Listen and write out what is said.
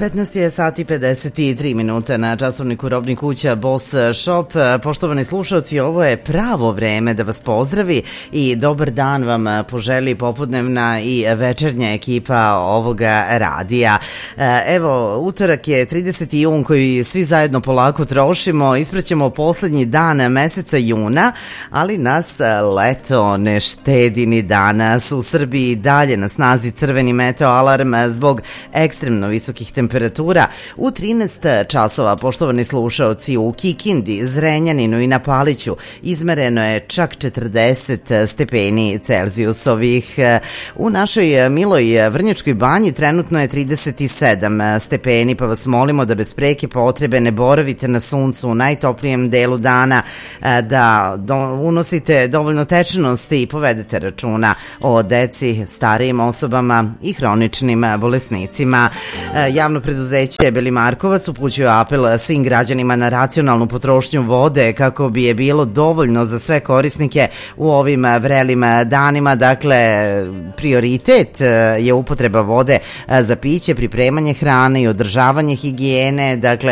15 je sati 53 minuta na časovniku Robnih kuća Boss Shop. Poštovani slušalci, ovo je pravo vreme da vas pozdravi i dobar dan vam poželi popodnevna i večernja ekipa ovoga radija. Evo, utorak je 30. jun koji svi zajedno polako trošimo, ispraćemo poslednji dan meseca juna, ali nas leto ne štedi ni danas. U Srbiji dalje na snazi crveni meteo alarm zbog ekstremno visokih temperatura. U 13 časova, poštovani slušaoci, u Kikindi, Zrenjaninu i na Paliću izmereno je čak 40 stepeni Celzijusovih. U našoj miloj Vrnjačkoj banji trenutno je 37 stepeni, pa vas molimo da bez preke potrebe ne boravite na suncu u najtoplijem delu dana, da unosite dovoljno tečnosti i povedete računa o deci, starijim osobama i hroničnim bolesnicima. Javno preduzeće Beli Markovac upućuje apel svim građanima na racionalnu potrošnju vode kako bi je bilo dovoljno za sve korisnike u ovim vrelim danima. Dakle, prioritet je upotreba vode za piće, pripremanje hrane i održavanje higijene. Dakle,